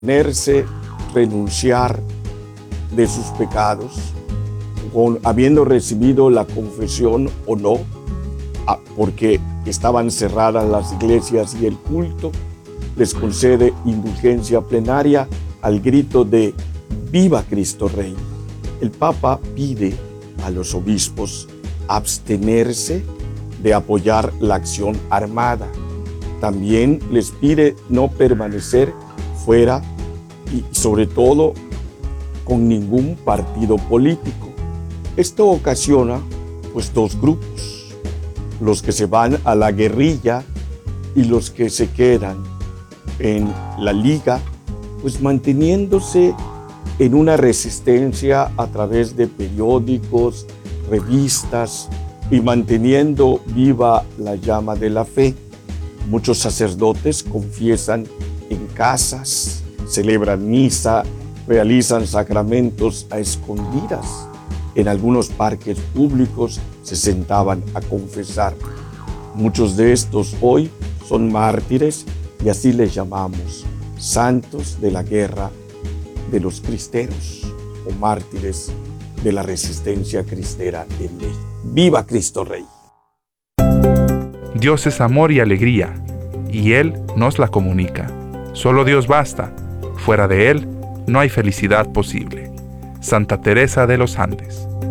abstenerse, renunciar de sus pecados, habiendo recibido la confesión o no, porque estaban cerradas las iglesias y el culto, les concede indulgencia plenaria al grito de ¡Viva Cristo Rey! El Papa pide a los obispos abstenerse de apoyar la acción armada. También les pide no permanecer fuera y sobre todo con ningún partido político. Esto ocasiona pues dos grupos, los que se van a la guerrilla y los que se quedan en la liga, pues manteniéndose en una resistencia a través de periódicos, revistas y manteniendo viva la llama de la fe. Muchos sacerdotes confiesan en casas, celebran misa, realizan sacramentos a escondidas. En algunos parques públicos se sentaban a confesar. Muchos de estos hoy son mártires y así les llamamos, santos de la guerra de los cristeros o mártires de la resistencia cristera en México. ¡Viva Cristo Rey! Dios es amor y alegría, y Él nos la comunica. Solo Dios basta. Fuera de Él no hay felicidad posible. Santa Teresa de los Andes.